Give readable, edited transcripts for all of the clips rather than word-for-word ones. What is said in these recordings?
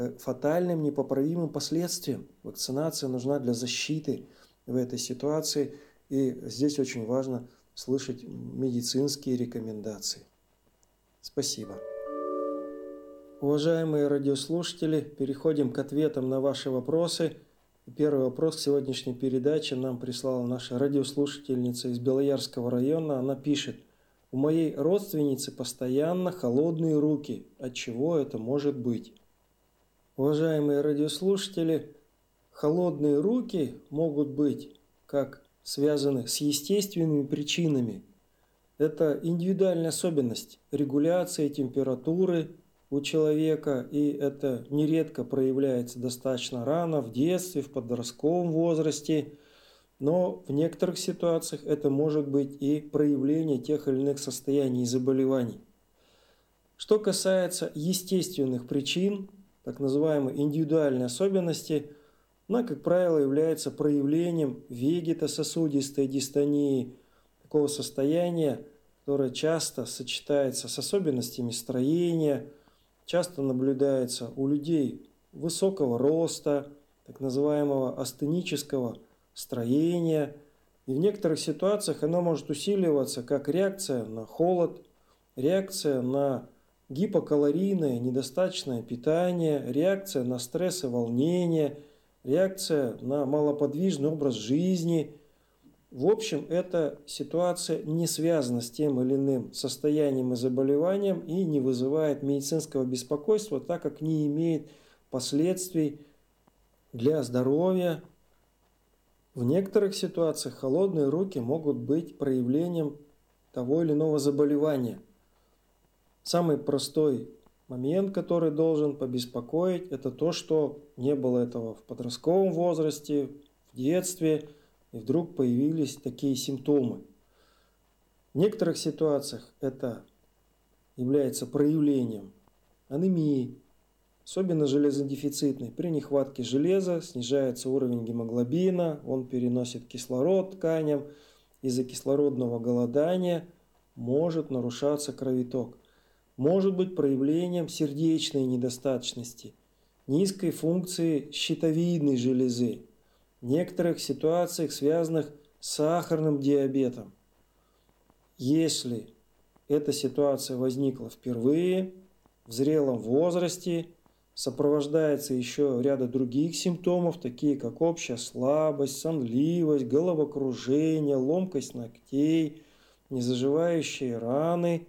фатальным, непоправимым последствиям. Вакцинация нужна для защиты в этой ситуации, и здесь очень важно слышать медицинские рекомендации. Спасибо. Уважаемые радиослушатели, переходим к ответам на ваши вопросы. Первый вопрос к сегодняшней передаче нам прислала наша радиослушательница из Белоярского района. Она пишет: у моей родственницы постоянно холодные руки. От чего это может быть? Уважаемые радиослушатели, холодные руки могут быть как связаны с естественными причинами. Это индивидуальная особенность регуляции температуры у человека, и это нередко проявляется достаточно рано, в детстве, в подростковом возрасте, но в некоторых ситуациях это может быть и проявление тех или иных состояний и заболеваний. Что касается естественных причин, так называемой индивидуальной особенности, она, как правило, является проявлением вегетососудистой дистонии, такого состояния, которое часто сочетается с особенностями строения, часто наблюдается у людей высокого роста, так называемого астенического строения. И в некоторых ситуациях оно может усиливаться как реакция на холод, реакция на гипокалорийное недостаточное питание, реакция на стресс и волнение, реакция на малоподвижный образ жизни. В общем, эта ситуация не связана с тем или иным состоянием и заболеванием и не вызывает медицинского беспокойства, так как не имеет последствий для здоровья. В некоторых ситуациях холодные руки могут быть проявлением того или иного заболевания. Самый простой момент, который должен побеспокоить, это то, что не было этого в подростковом возрасте, в детстве, и вдруг появились такие симптомы. В некоторых ситуациях это является проявлением анемии, особенно железодефицитной. При нехватке железа снижается уровень гемоглобина, он переносит кислород тканям, из-за кислородного голодания может нарушаться кровоток. Может быть проявлением сердечной недостаточности, низкой функции щитовидной железы, в некоторых ситуациях, связанных с сахарным диабетом. Если эта ситуация возникла впервые, в зрелом возрасте, сопровождается еще ряда других симптомов, такие как общая слабость, сонливость, головокружение, ломкость ногтей, незаживающие раны,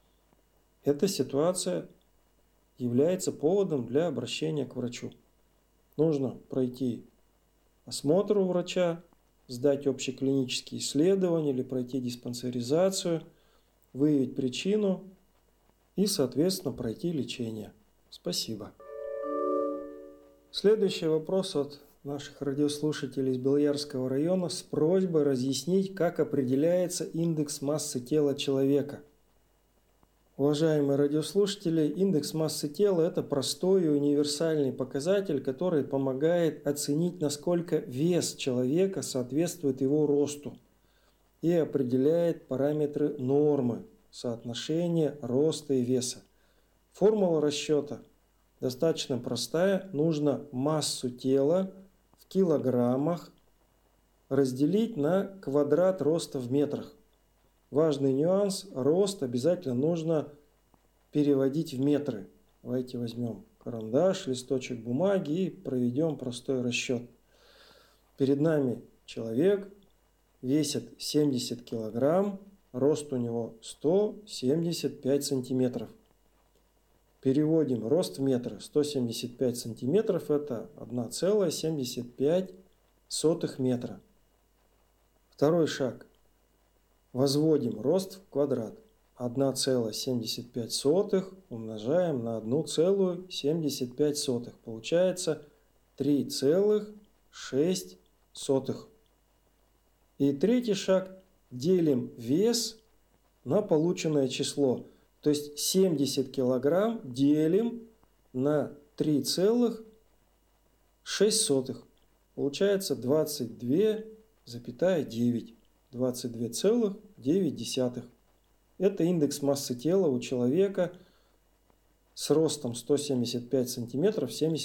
эта ситуация является поводом для обращения к врачу. Нужно пройти осмотр у врача, сдать общеклинические исследования или пройти диспансеризацию, выявить причину и, соответственно, пройти лечение. Спасибо. Следующий вопрос от наших радиослушателей из Белоярского района с просьбой разъяснить, как определяется индекс массы тела человека. Уважаемые радиослушатели, индекс массы тела – это простой и универсальный показатель, который помогает оценить, насколько вес человека соответствует его росту и определяет параметры нормы соотношения роста и веса. Формула расчета достаточно простая. Нужно массу тела в килограммах разделить на квадрат роста в метрах. Важный нюанс – рост обязательно нужно переводить в метры. Давайте возьмем карандаш, листочек бумаги и проведем простой расчет. Перед нами человек весит 70 килограмм, рост у него 175 сантиметров. Переводим рост в метры. 175 сантиметров – это 1,75 метра. Второй шаг. Возводим рост в квадрат. 1,75 умножаем на 1,75. Получается 3,6. И третий шаг. Делим вес на полученное число. То есть 70 килограмм делим на 3,6. Получается 22,9. 22,9. Это индекс массы тела у человека с ростом 175 сантиметров, 70